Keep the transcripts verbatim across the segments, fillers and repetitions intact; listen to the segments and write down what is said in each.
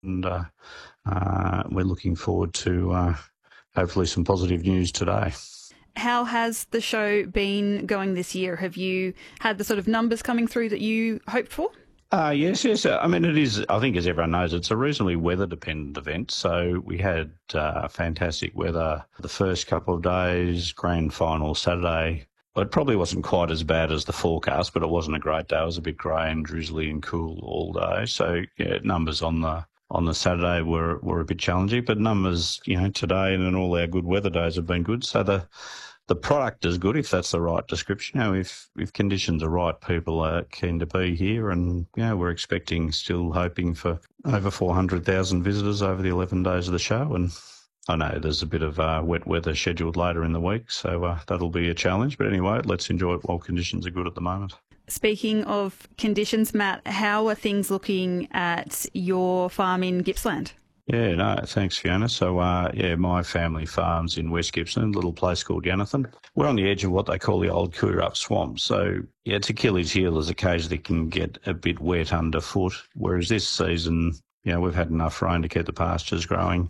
and uh, uh, we're looking forward to uh, hopefully some positive news today. How has the show been going this year? Have you had the sort of numbers coming through that you hoped for? Uh, yes, yes. I mean, it is, I think as everyone knows, it's a reasonably weather-dependent event. So we had uh, fantastic weather the first couple of days, grand final Saturday. Well, it probably wasn't quite as bad as the forecast, but it wasn't a great day. It was a bit grey and drizzly and cool all day. So, yeah, numbers on the on the Saturday were, were a bit challenging, but numbers, you know, today and in all our good weather days have been good. So the the product is good, if that's the right description. You know, if, if conditions are right, people are keen to be here, and, you know, we're expecting, still hoping for over four hundred thousand visitors over the eleven days of the show. And I know there's a bit of uh, wet weather scheduled later in the week, so uh, that'll be a challenge. But anyway, let's enjoy it while conditions are good at the moment. Speaking of conditions, Matt, how are things looking at your farm in Gippsland? Yeah, no, thanks, Fiona. So, uh, yeah, my family farms in West Gippsland, a little place called Yanathan. We're on the edge of what they call the old Koorup Swamp. So, yeah, it's Achilles' heel as occasionally can get a bit wet underfoot, whereas this season, you know, we've had enough rain to keep the pastures growing,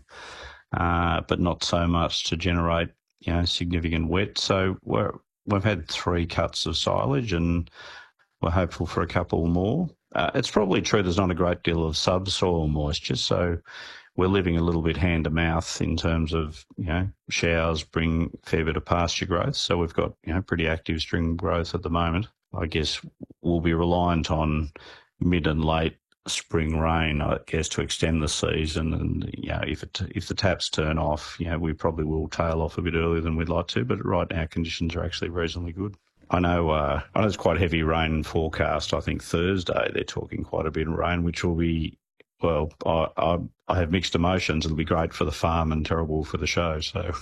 uh, but not so much to generate, you know, significant wet. So we're, we've had three cuts of silage, and we're hopeful for a couple more. Uh, it's probably true there's not a great deal of subsoil moisture, so we're living a little bit hand to mouth in terms of, you know, showers bring a fair bit of pasture growth. So we've got, you know, pretty active string growth at the moment. I guess we'll be reliant on mid and late spring rain, I guess, to extend the season. And, you know, if it, if the taps turn off, you know, we probably will tail off a bit earlier than we'd like to. But right now conditions are actually reasonably good. I know, uh, I know it's quite heavy rain forecast. I think Thursday they're talking quite a bit of rain, which will be, well, I, I, I have mixed emotions. It'll be great for the farm and terrible for the show. So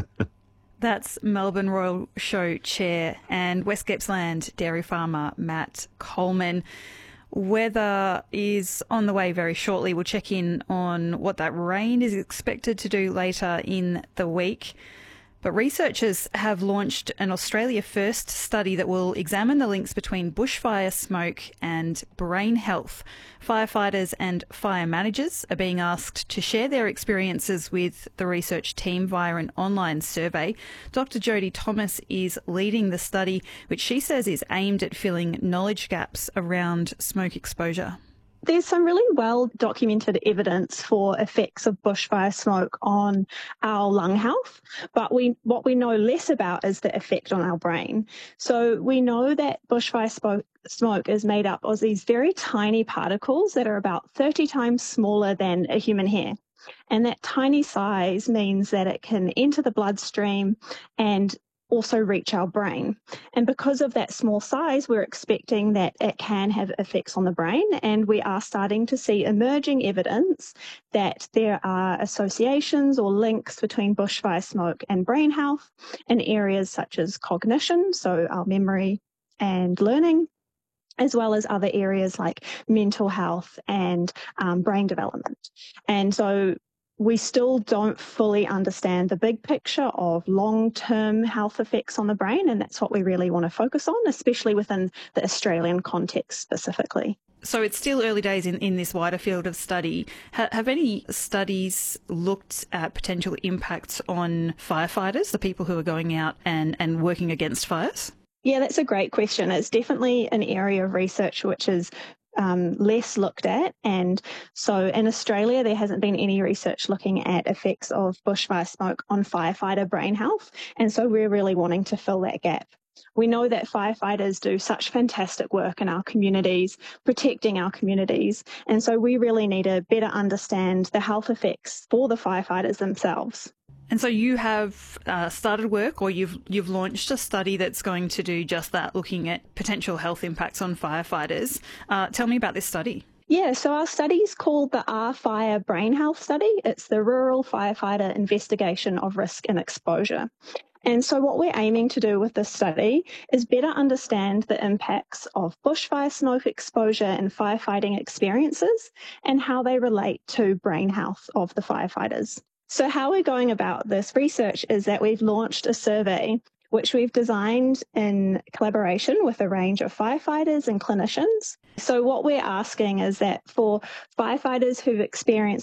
That's Melbourne Royal Show Chair and West Gippsland dairy farmer Matt Coleman. Weather is on the way very shortly. We'll check in on what that rain is expected to do later in the week. But researchers have launched an Australia-first study that will examine the links between bushfire smoke and brain health. Firefighters and fire managers are being asked to share their experiences with the research team via an online survey. Doctor Jodie Thomas is leading the study, which she says is aimed at filling knowledge gaps around smoke exposure. There's some really well documented evidence for effects of bushfire smoke on our lung health, but we what we know less about is the effect on our brain. So we know that bushfire smoke, smoke is made up of these very tiny particles that are about thirty times smaller than a human hair. And that tiny size means that it can enter the bloodstream and also reach our brain. And because of that small size, we're expecting that it can have effects on the brain. And we are starting to see emerging evidence that there are associations or links between bushfire smoke and brain health in areas such as cognition, so our memory and learning, as well as other areas like mental health and um, brain development. And so we still don't fully understand the big picture of long-term health effects on the brain, and that's what we really want to focus on, especially within the Australian context specifically. So it's still early days in, in this wider field of study. Ha- have any studies looked at potential impacts on firefighters, the people who are going out and, and working against fires? Yeah, that's a great question. It's definitely an area of research which is Um, less looked at. And so in Australia, there hasn't been any research looking at effects of bushfire smoke on firefighter brain health. And so we're really wanting to fill that gap. We know that firefighters do such fantastic work in our communities, protecting our communities. And so we really need to better understand the health effects for the firefighters themselves. And so you have uh, started work, or you've you've launched a study that's going to do just that, looking at potential health impacts on firefighters. Uh, tell me about this study. Yeah, so our study is called the R Fire Brain Health Study. It's the Rural Firefighter Investigation of Risk and Exposure. And so what we're aiming to do with this study is better understand the impacts of bushfire smoke exposure and firefighting experiences and how they relate to brain health of the firefighters. So how we're going about this research is that we've launched a survey which we've designed in collaboration with a range of firefighters and clinicians. So what we're asking is that for firefighters who've experienced